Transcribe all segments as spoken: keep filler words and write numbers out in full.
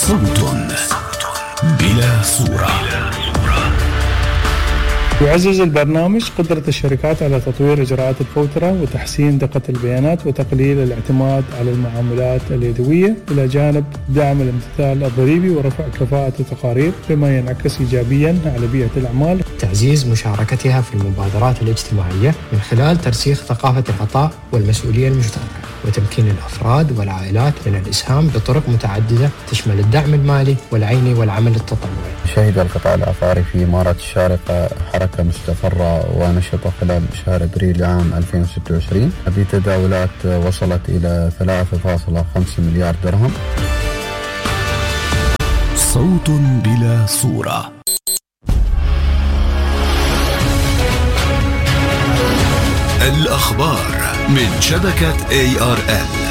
صوت بلا صورة. يعزز البرنامج قدرة الشركات على تطوير إجراءات الفوترة وتحسين دقة البيانات وتقليل الاعتماد على المعاملات اليدوية، إلى جانب دعم الامتثال الضريبي ورفع كفاءة التقارير، بما ينعكس إيجابيا على بيئة الأعمال. تعزيز مشاركتها في المبادرات الاجتماعية من خلال ترسيخ ثقافة العطاء والمسؤولية المشتركة، وتمكين الأفراد والعائلات من الإسهام بطرق متعددة تشمل الدعم المالي والعيني والعمل التطوعي. شهد القطاع العقاري في إمارات الشارقة حركة مستقرة ونشطة خلال شهر أبريل عام ألفين وستة وعشرين بتداولات وصلت إلى ثلاثة فاصلة خمسة مليار درهم. صوت بلا صورة. الأخبار من شبكة إيه آر إل.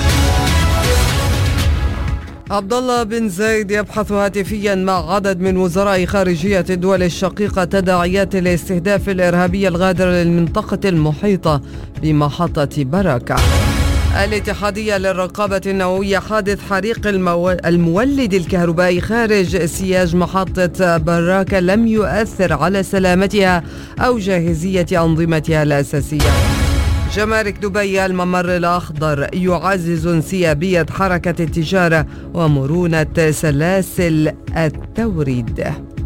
عبد الله بن زايد يبحث هاتفيا مع عدد من وزراء خارجية الدول الشقيقة تداعيات الاستهداف الإرهابي الغادر للمنطقة المحيطة بمحطة بركة. الاتحادية للرقابة النووية: حادث حريق المو... المولد الكهربائي خارج سياج محطة براكة لم يؤثر على سلامتها أو جاهزية أنظمتها الأساسية. جمارك دبي: الممر الأخضر يعزز انسيابية حركة التجارة ومرونة سلاسل التوريد.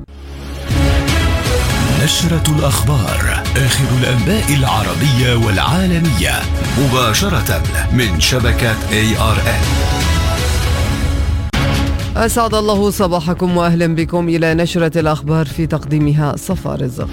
نشرة الأخبار، آخر الأنباء العربية والعالمية، مباشرة من شبكة إيه آر إل. أسعد الله صباحكم وأهلا بكم إلى نشرة الأخبار، في تقديمها صفاء رزق.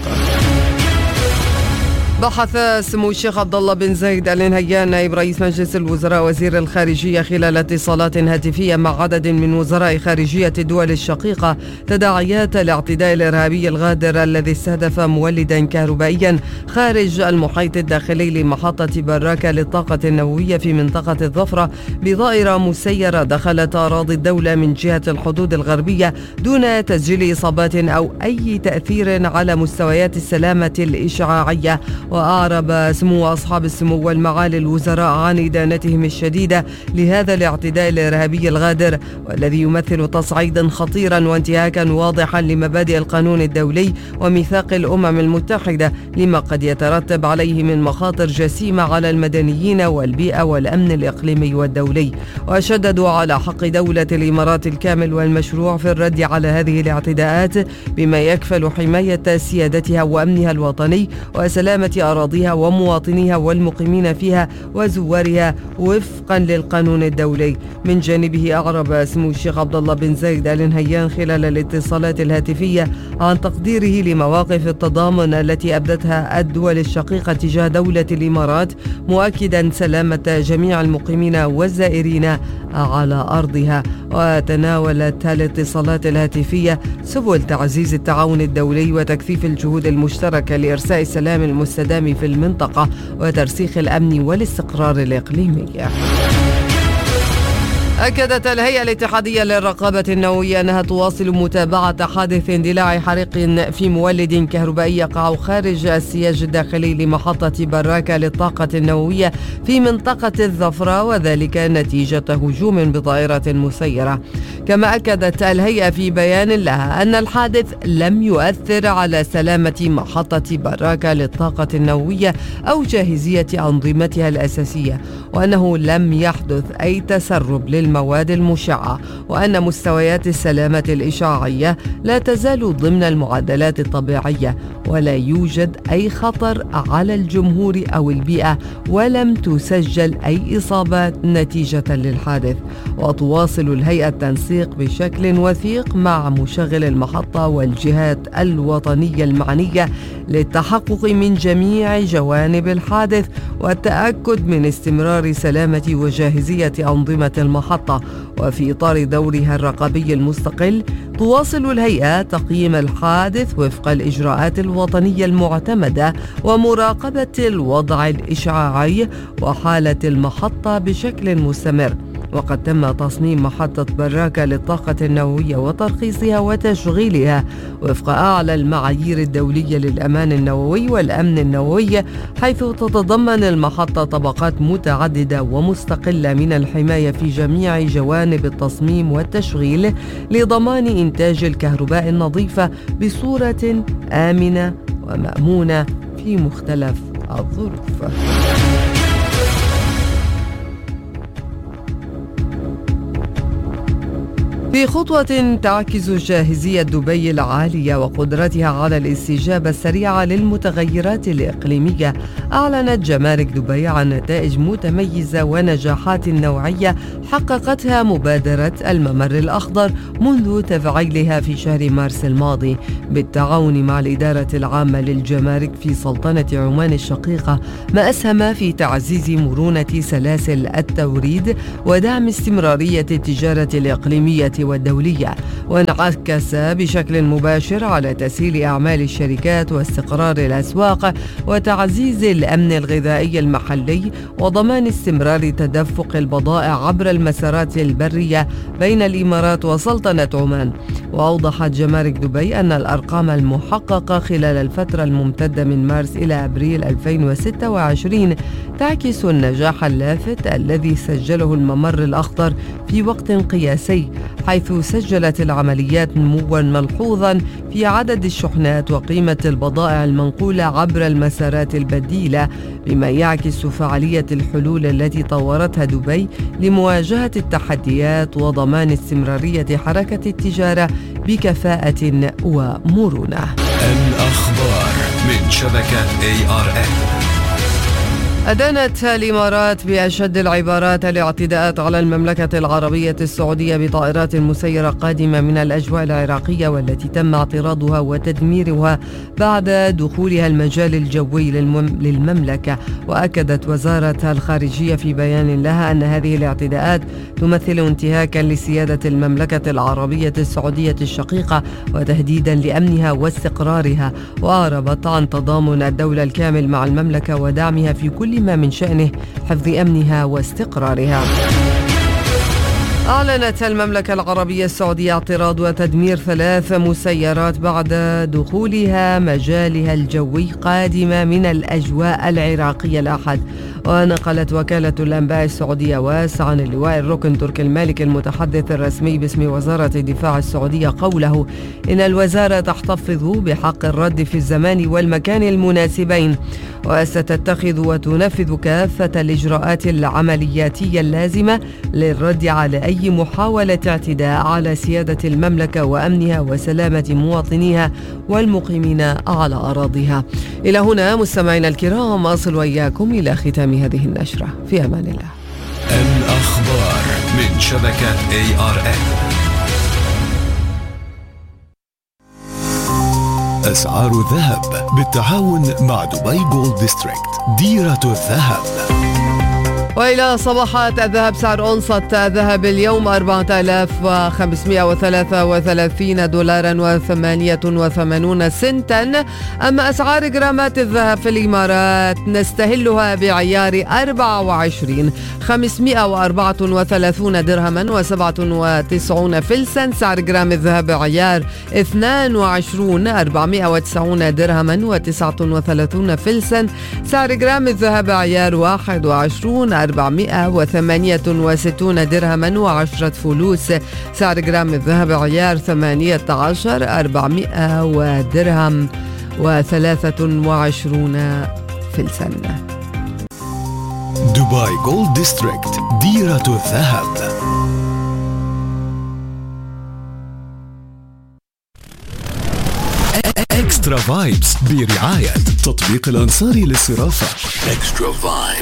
بحث سمو الشيخ عبد الله بن زايد آل نهيان نائب رئيس مجلس الوزراء وزير الخارجية خلال اتصالات هاتفية مع عدد من وزراء خارجية الدول الشقيقة تداعيات الاعتداء الإرهابي الغادر الذي استهدف مولدا كهربائيا خارج المحيط الداخلي لمحطة براكة للطاقة النووية في منطقة الظفرة بظائرة مسيرة دخلت أراضي الدولة من جهة الحدود الغربية دون تسجيل إصابات أو أي تأثير على مستويات السلامة الإشعاعية. وأعرب سمو أصحاب السمو والمعالي الوزراء عن إدانتهم الشديدة لهذا الاعتداء الإرهابي الغادر، والذي يمثل تصعيدا خطيرا وانتهاكا واضحا لمبادئ القانون الدولي وميثاق الأمم المتحدة، لما قد يترتب عليه من مخاطر جسيمة على المدنيين والبيئة والأمن الإقليمي والدولي. وشددوا على حق دولة الإمارات الكامل والمشروع في الرد على هذه الاعتداءات بما يكفل حماية سيادتها وأمنها الوطني وسلامة أراضيها ومواطنيها والمقيمين فيها وزوارها وفقا للقانون الدولي. من جانبه أعرب سمو الشيخ عبد الله بن زايد آل نهيان خلال الاتصالات الهاتفية عن تقديره لمواقف التضامن التي أبدتها الدول الشقيقة تجاه دولة الإمارات، مؤكدا سلامة جميع المقيمين والزائرين على أرضها. وتناولت الاتصالات الهاتفية سبل تعزيز التعاون الدولي وتكثيف الجهود المشتركة لإرساء السلام المستدام في المنطقة وترسيخ الأمن والاستقرار الإقليمي. أكدت الهيئة الاتحادية للرقابة النووية أنها تواصل متابعة حادث اندلاع حريق في مولد كهربائي يقع خارج السياج الداخلي لمحطة براكة للطاقة النووية في منطقة الظفرة، وذلك نتيجة هجوم بطائرة مسيرة. كما أكدت الهيئة في بيان لها أن الحادث لم يؤثر على سلامة محطة براكة للطاقة النووية أو جاهزية أنظمتها الأساسية، وأنه لم يحدث أي تسرب لل المواد المشعة، وأن مستويات السلامة الإشعاعية لا تزال ضمن المعدلات الطبيعية، ولا يوجد أي خطر على الجمهور أو البيئة، ولم تسجل أي إصابات نتيجة للحادث. وتواصل الهيئة التنسيق بشكل وثيق مع مشغل المحطة والجهات الوطنية المعنية للتحقق من جميع جوانب الحادث والتأكد من استمرار سلامة وجاهزية أنظمة المحطة. وفي إطار دورها الرقابي المستقل، تواصل الهيئة تقييم الحادث وفق الإجراءات الوطنية المعتمدة ومراقبة الوضع الإشعاعي وحالة المحطة بشكل مستمر. وقد تم تصميم محطة براكة للطاقة النووية وترخيصها وتشغيلها وفق أعلى المعايير الدولية للأمان النووي والأمن النووي، حيث تتضمن المحطة طبقات متعددة ومستقلة من الحماية في جميع جوانب التصميم والتشغيل لضمان إنتاج الكهرباء النظيفة بصورة آمنة ومأمونة في مختلف الظروف. في خطوة تعكس جاهزية دبي العالية وقدرتها على الاستجابة السريعة للمتغيرات الإقليمية، أعلنت جمارك دبي عن نتائج متميزة ونجاحات نوعية حققتها مبادرة الممر الأخضر منذ تفعيلها في شهر مارس الماضي بالتعاون مع الإدارة العامة للجمارك في سلطنة عمان الشقيقة، ما أسهم في تعزيز مرونة سلاسل التوريد ودعم استمرارية التجارة الإقليمية والدولية، وانعكس بشكل مباشر على تسهيل أعمال الشركات واستقرار الأسواق وتعزيز الأمن الغذائي المحلي وضمان استمرار تدفق البضائع عبر المسارات البرية بين الإمارات وسلطنة عمان. وأوضحت جمارك دبي أن الأرقام المحققة خلال الفترة الممتدة من مارس إلى أبريل ألفين وستة وعشرين تعكس النجاح اللافت الذي سجله الممر الأخضر في وقت قياسي، حيث سجلت العمليات نمواً ملحوظاً في عدد الشحنات وقيمة البضائع المنقولة عبر المسارات البديلة، بما يعكس فعالية الحلول التي طورتها دبي لمواجهة التحديات وضمان استمرارية حركة التجارة بكفاءة ومرونة. الأخبار من شبكة إيه آر إل. أدانت الإمارات بأشد العبارات الاعتداءات على المملكة العربية السعودية بطائرات مسيرة قادمة من الأجواء العراقية، والتي تم اعتراضها وتدميرها بعد دخولها المجال الجوي للمملكة. وأكدت وزارة الخارجية في بيان لها أن هذه الاعتداءات تمثل انتهاكا لسيادة المملكة العربية السعودية الشقيقة وتهديدا لأمنها واستقرارها، وأعربت عن تضامن الدولة الكامل مع المملكة ودعمها في كل ما من شأنه حفظ أمنها واستقرارها. أعلنت المملكة العربية السعودية اعتراض وتدمير ثلاث مسيرات بعد دخولها مجالها الجوي قادمة من الأجواء العراقية الأحد. ونقلت وكالة الأنباء السعودية واس عن اللواء الركن تركي المالك المتحدث الرسمي باسم وزارة الدفاع السعودية قوله إن الوزارة تحتفظ بحق الرد في الزمان والمكان المناسبين، وستتخذ وتنفذ كافة الإجراءات العملياتية اللازمة للرد على أي محاولة اعتداء على سيادة المملكة وأمنها وسلامة مواطنيها والمقيمين على أراضيها. إلى هنا مستمعينا الكرام أصل وإياكم إلى ختام هذه النشرة، في أمان الله. الأخبار من شبكة إيه آر إل. أسعار الذهب بالتعاون مع دبي جولد ديستريكت، ديرة الذهب. وإلى صباحات الذهب، سعر أونصة الذهب اليوم أربعة آلاف وخمسمائة وثلاثة وثلاثين دولارا وثمانية وثمانون سنتا. أما أسعار جرامات الذهب في الإمارات نستهلها بعيار أربعة وعشرين خمسمائة وأربعة وثلاثين درهما وسبعة وتسعين فلسا. سعر جرام الذهب عيار اثنين وعشرين أربعمائة وتسعين درهما وتسعة وثلاثين فلسا. سعر جرام الذهب عيار واحد وعشرين أربعمائة وثمانية وستين درهما وعشرة فلوس. سعر جرام الذهب عيار ثمانية عشر أربعمائة ودرهم وثلاثة وعشرون فلسا. دبي جولد ديستريكت، ديرة الذهب. اكسترا فايبس برعاية تطبيق الأنصاري للصرافة. اكسترا فايبس.